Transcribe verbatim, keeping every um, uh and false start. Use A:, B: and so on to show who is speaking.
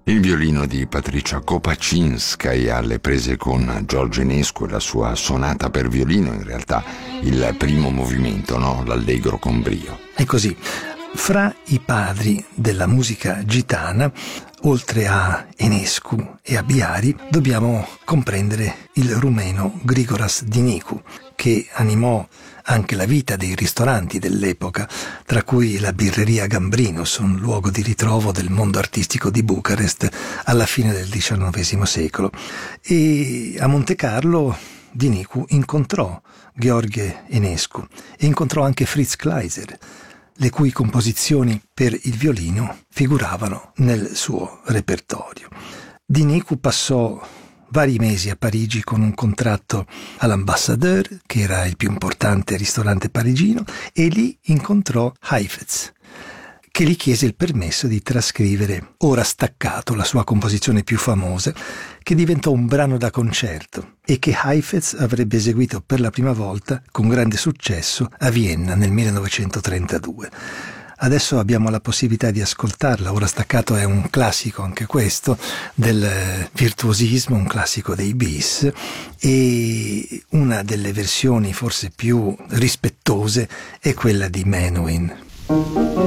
A: Il violino di Patricia Kopaczynskaja alle prese con George Enescu e la sua sonata per violino, in realtà il primo movimento, no? L'allegro con brio.
B: È così. Fra i padri della musica gitana, oltre a Enescu e a Biari, dobbiamo comprendere il rumeno Grigoras Dinicu, che animò anche la vita dei ristoranti dell'epoca, tra cui la birreria Gambrinus, un luogo di ritrovo del mondo artistico di Bucarest alla fine del diciannovesimo secolo. E a Monte Carlo Dinicu incontrò Gheorghe Enescu e incontrò anche Fritz Kleiser, le cui composizioni per il violino figuravano nel suo repertorio. Dinicu passò vari mesi a Parigi con un contratto all'Ambassadeur, che era il più importante ristorante parigino, e lì incontrò Heifetz, che gli chiese il permesso di trascrivere Ora staccato, la sua composizione più famosa, che diventò un brano da concerto e che Heifetz avrebbe eseguito per la prima volta con grande successo a Vienna nel millenovecentotrentadue. Adesso abbiamo la possibilità di ascoltarla. Ora staccato è un classico anche questo del virtuosismo, un classico dei bis, e una delle versioni forse più rispettose è quella di Menuhin.